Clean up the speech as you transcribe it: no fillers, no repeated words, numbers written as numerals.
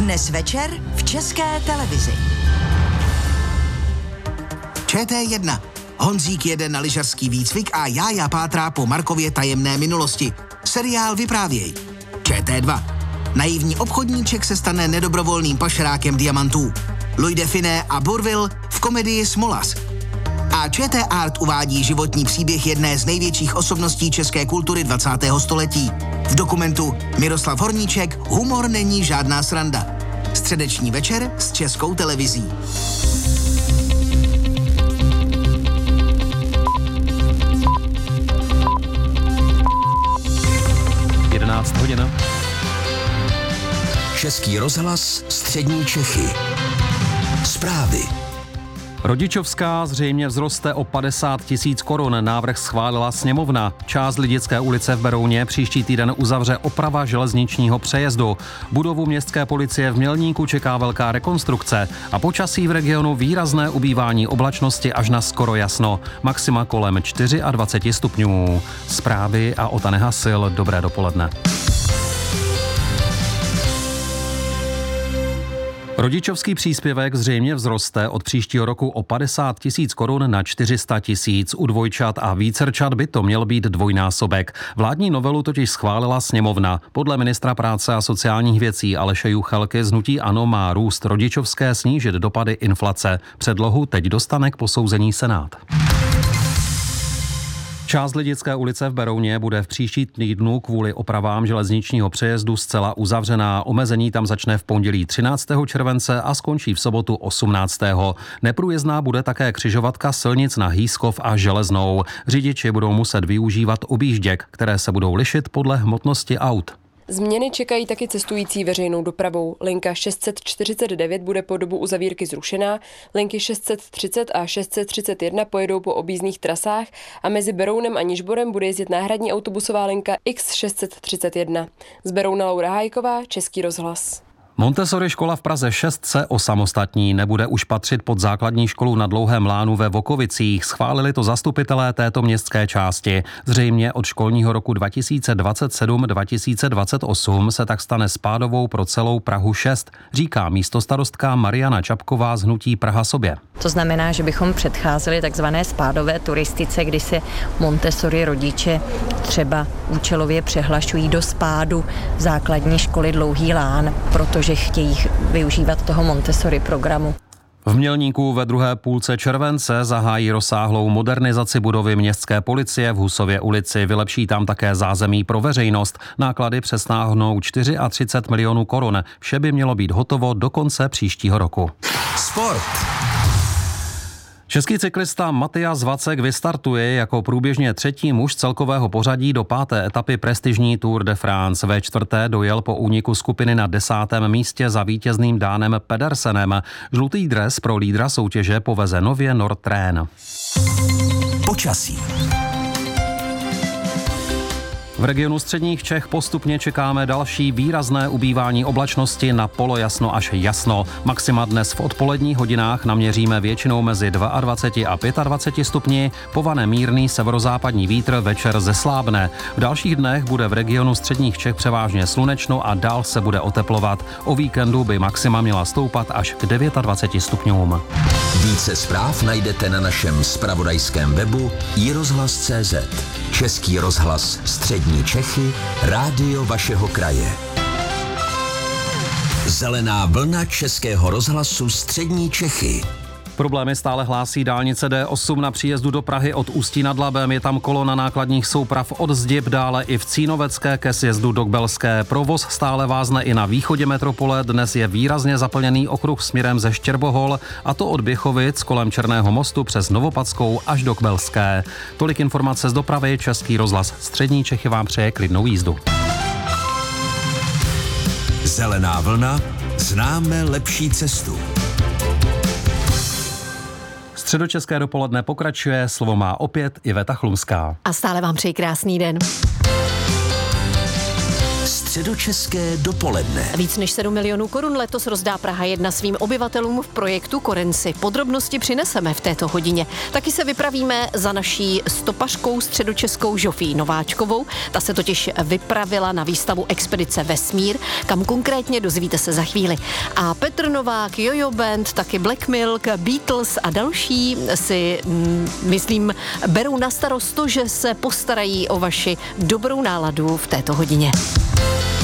Dnes večer v České televizi. ČT1. Honzík jede na lyžařský výcvik a Jája pátrá po Markově tajemné minulosti. Seriál Vyprávěj. ČT2. Naivní obchodníček se stane nedobrovolným pašerákem diamantů. Louis de Funès a Bourvil v komedii Smolas. A ČT Art uvádí životní příběh jedné z největších osobností české kultury 20. století. V dokumentu Miroslav Horníček Humor není žádná sranda. Středeční večer s Českou televizí. Hodina. Český rozhlas, střední Čechy. Zprávy. Rodičovská zřejmě vzroste o 50 000 korun. Návrh schválila sněmovna. Část Lidické ulice v Berouně příští týden uzavře oprava železničního přejezdu. Budovu městské policie v Mělníku čeká velká rekonstrukce a počasí v regionu výrazné ubývání oblačnosti až na skoro jasno. Maxima kolem 24 stupňů. Zprávy a Ota Nehasil. Dobré dopoledne. Rodičovský příspěvek zřejmě vzroste od příštího roku o 50 000 korun na 400 000. U dvojčat a vícerčat by to měl být dvojnásobek. Vládní novelu totiž schválila sněmovna. Podle ministra práce a sociálních věcí Aleše Juchelky z hnutí ANO má růst rodičovské snížit dopady inflace. Předlohu teď dostane k posouzení Senát. Část Lidické ulice v Berouně bude v příští týdnu kvůli opravám železničního přejezdu zcela uzavřená. Omezení tam začne v pondělí 13. července a skončí v sobotu 18. Neprůjezdná bude také křižovatka silnic na Hýskov a Železnou. Řidiči budou muset využívat objížděk, které se budou lišit podle hmotnosti aut. Změny čekají taky cestující veřejnou dopravou. Linka 649 bude po dobu uzavírky zrušená, linky 630 a 631 pojedou po objízdných trasách a mezi Berounem a Nižborem bude jezdit náhradní autobusová linka X631. Z Berouna Laura Hájková, Český rozhlas. Montessori škola v Praze 6 se osamostatní, nebude už patřit pod základní školu na Dlouhém Lánu ve Vokovicích. Schválili to zastupitelé této městské části. Zřejmě od školního roku 2027-2028 se tak stane spádovou pro celou Prahu 6, říká místostarostka Mariana Čapková z hnutí Praha sobě. To znamená, že bychom předcházeli takzvané spádové turistice, kdy se Montessori rodiče třeba účelově přehlašují do spádu základní školy Dlouhý Lán, protože chtějí využívat toho Montessori programu. V Mělníku ve druhé půlce července zahájí rozsáhlou modernizaci budovy městské policie v Husově ulici. Vylepší tam také zázemí pro veřejnost. Náklady přesáhnou 34 milionů korun. Vše by mělo být hotovo do konce příštího roku. Sport. Český cyklista Matyas Vacek vystartuje jako průběžně třetí muž celkového pořadí do 5. etapy prestižní Tour de France. Ve čtvrté dojel po úniku skupiny na 10. místě za vítězným Dánem Pedersenem. Žlutý dres pro lídra soutěže poveze nově Nordtrén. Počasí. V regionu středních Čech postupně čekáme další výrazné ubývání oblačnosti na polojasno až jasno. Maxima dnes v odpoledních hodinách naměříme většinou mezi 22 a 25 stupni, povane mírný severozápadní vítr, večer zeslábne. V dalších dnech bude v regionu středních Čech převážně slunečno a dál se bude oteplovat. O víkendu by maxima měla stoupat až k 29 stupňům. Více zpráv najdete na našem zpravodajském webu iRozhlas.cz. Český rozhlas, střední Čechy, rádio vašeho kraje. Zelená vlna Českého rozhlasu střední Čechy. Problémy stále hlásí dálnice D8 na příjezdu do Prahy od Ústí nad Labem. Je tam kolona nákladních souprav od Zdieb, dále i v Cínovecké ke sjezdu do Kbelské. Provoz stále vázne i na východě metropole. Dnes je výrazně zaplněný okruh směrem ze Štěrbohol, a to od Běchovic kolem Černého mostu přes Novopadskou až do Kbelské. Tolik informace z dopravy. Český rozhlas střední Čechy vám přeje klidnou jízdu. Zelená vlna, známe lepší cestu. Středočeské dopoledne pokračuje, slovo má opět Iveta Chlumská. A stále vám přeji krásný den. Středočeské dopoledne. Víc než 7 milionů korun letos rozdá Praha 1 svým obyvatelům v projektu Korenci. Podrobnosti přineseme v této hodině. Taky se vypravíme za naší stopařkou středočeskou Žofí Nováčkovou. Ta se totiž vypravila na výstavu Expedice Vesmír, kam konkrétně dozvíte se za chvíli. A Petr Novák, Jojo Band, taky Black Milk, Beatles a další si, myslím, berou na starost to, že se postarají o vaši dobrou náladu v této hodině.